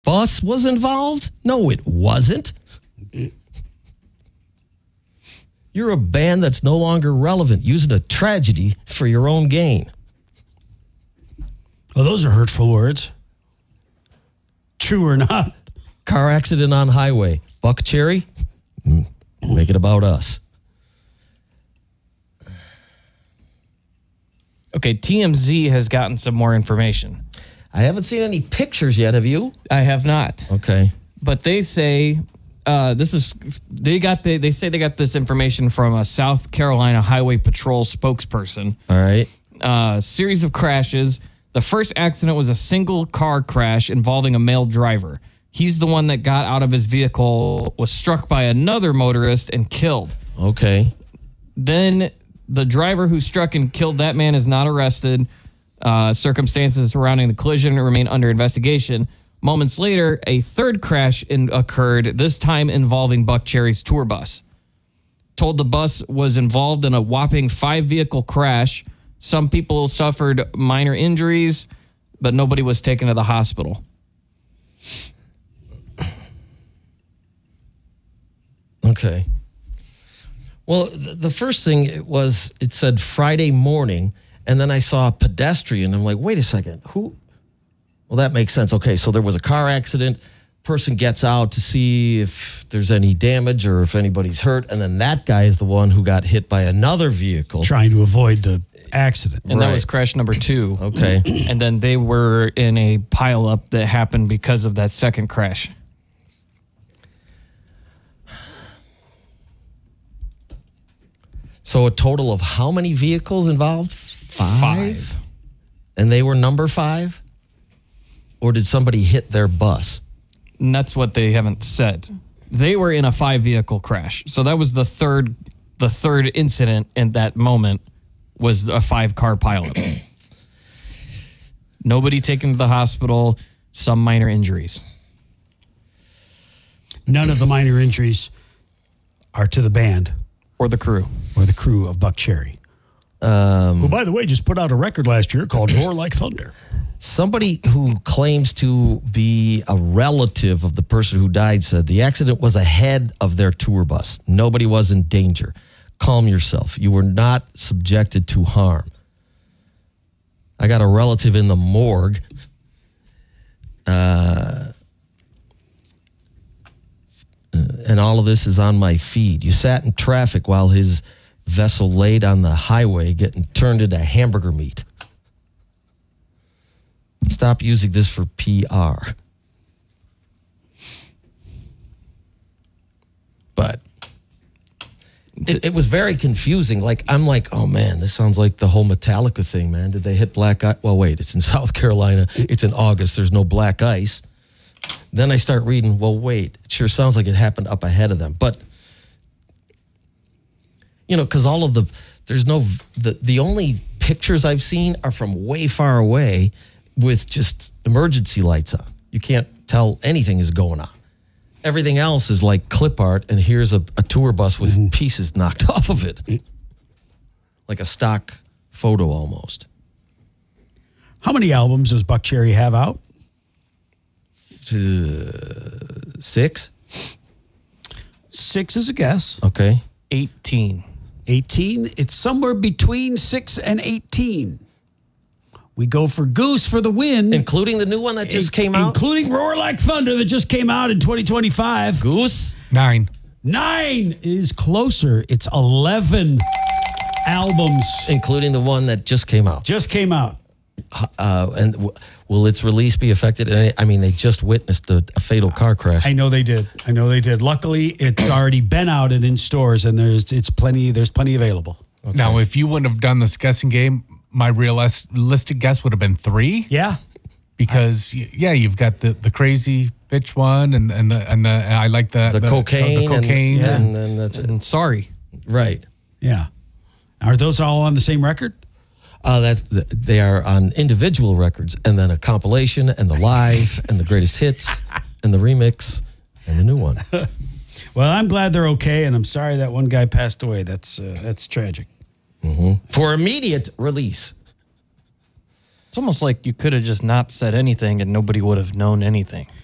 bus was involved? No, it wasn't. You're a band that's no longer relevant, using a tragedy for your own gain. Well, those are hurtful words. True or not? Car accident on highway. Buck Cherry? Make it about us. Okay, TMZ has gotten some more information. I haven't seen any pictures yet. Have you? I have not. Okay. But they say they say they got this information from a South Carolina Highway Patrol spokesperson. All right. Series of crashes. The first accident was a single car crash involving a male driver. He's the one that got out of his vehicle, was struck by another motorist, and killed. Okay. Then the driver who struck and killed that man is not arrested. Circumstances surrounding the collision remain under investigation. Moments later, a third crash occurred, this time involving Buck Cherry's tour bus. Told the bus was involved in a whopping 5-vehicle crash. Some people suffered minor injuries, but nobody was taken to the hospital. Okay. Well, the first thing it said Friday morning, and then I saw a pedestrian. I'm like, wait a second, who? Well, that makes sense. Okay, so there was a car accident. Person gets out to see if there's any damage or if anybody's hurt, and then that guy is the one who got hit by another vehicle. Trying to avoid the accident. And that was crash number 2. Okay. And then they were in a pileup that happened because of that second crash. So a total of how many vehicles involved? 5? And they were number 5? Or did somebody hit their bus? And that's what they haven't said. They were in a 5-vehicle crash. So that was the third incident in that moment was a 5-car pileup. Nobody taken to the hospital, some minor injuries. None of the minor injuries are to the band. Or the crew. Or the crew of Buck Cherry. Who, by the way, just put out a record last year called Roar Like Thunder. Somebody who claims to be a relative of the person who died said the accident was ahead of their tour bus. Nobody was in danger. Calm yourself. You were not subjected to harm. I got a relative in the morgue. And all of this is on my feed. You sat in traffic while his vessel laid on the highway getting turned into hamburger meat. Stop using this for PR. But it was very confusing. Like, I'm like, oh man, this sounds like the whole Metallica thing, man. Did they hit black ice? Well, wait, it's in South Carolina. It's in August. There's no black ice. Then I start reading, well, wait, it sure sounds like it happened up ahead of them. But, you know, because all of the only pictures I've seen are from way far away with just emergency lights on. You can't tell anything is going on. Everything else is like clip art, and here's a tour bus with pieces knocked off of it. Like a stock photo almost. How many albums does Buck Cherry have out? 6? 6 is a guess. Okay. 18. 18. It's somewhere between 6 and 18. We go for Goose for the win. Including the new one that just came out? Including Roar Like Thunder that just came out in 2025. Goose? 9. 9 is closer. It's 11 albums. Including the one that just came out. Just came out. And will its release be affected? I mean, they just witnessed a fatal car crash. I know they did. Luckily, it's already been out and in stores, and there's plenty available. Okay. Now, if you wouldn't have done this guessing game, my realistic guess would have been 3. Yeah, because you've got the crazy bitch one, and I like the cocaine, and then that's it. And Sorry, right? Yeah, are those all on the same record? They are on individual records, and then a compilation, and the live, and the greatest hits, and the remix, and the new one. Well, I'm glad they're okay, and I'm sorry that one guy passed away. That's tragic. Mm-hmm. For immediate release. It's almost like you could have just not said anything, and nobody would have known anything.